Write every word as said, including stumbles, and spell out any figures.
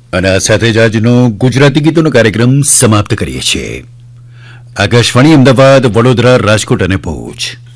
અને આ સાથે જ આજનો ગુજરાતી ગીતોનો કાર્યક્રમ સમાપ્ત કરીએ છીએ. આકાશવાણી અમદાવાદ, વડોદરા, રાજકોટ અને ભુજ